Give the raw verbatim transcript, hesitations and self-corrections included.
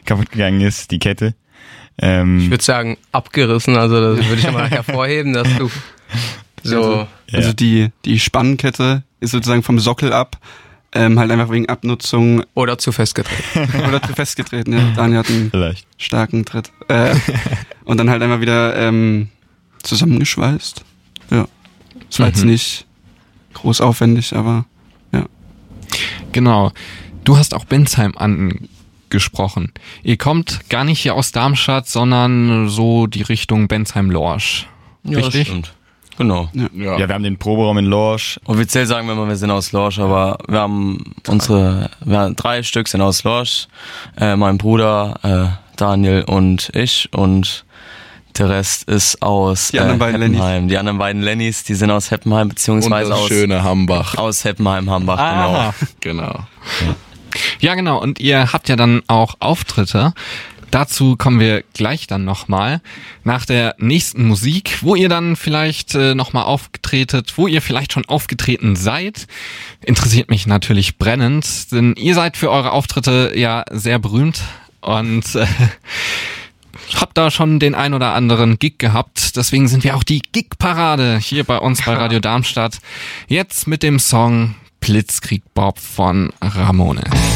kaputt gegangen ist, die Kette. Ähm, ich würde sagen, abgerissen, also das würde ich mal hervorheben, dass du so... Also, Ja. also die, die Spannkette ist sozusagen vom Sockel ab, ähm, halt einfach wegen Abnutzung Oder zu festgetreten. oder zu festgetreten. Ja. Daniel hat einen vielleicht. starken Tritt. Äh, und dann halt einfach wieder ähm, zusammengeschweißt. Ja. Das war Mhm. jetzt nicht groß aufwendig, aber ja. Genau. Du hast auch Bensheim angesprochen. Ihr kommt gar nicht hier aus Darmstadt, sondern so die Richtung Bensheim-Lorsch. Ja, Richtig? stimmt. Genau. Ja, wir haben den Proberaum in Lorsch. Offiziell sagen wir immer, wir sind aus Lorsch, aber wir haben unsere, wir haben drei Stück sind aus Lorsch. Äh, mein Bruder, äh, Daniel und ich, und der Rest ist aus Die äh, anderen beiden Heppenheim. Die anderen beiden Lennys, die sind aus Heppenheim, beziehungsweise Und das aus, schöne Hambach. aus Heppenheim, Hambach, Ah, Genau. ja, genau. Und ihr habt ja dann auch Auftritte. Dazu kommen wir gleich dann nochmal nach der nächsten Musik, wo ihr dann vielleicht äh, nochmal aufgetretet, wo ihr vielleicht schon aufgetreten seid. Interessiert mich natürlich brennend, denn ihr seid für eure Auftritte ja sehr berühmt und äh, habt da schon den ein oder anderen Gig gehabt. Deswegen sind wir auch die Gig-Parade hier bei uns bei Radio Darmstadt. Jetzt mit dem Song Blitzkrieg Bob von Ramones.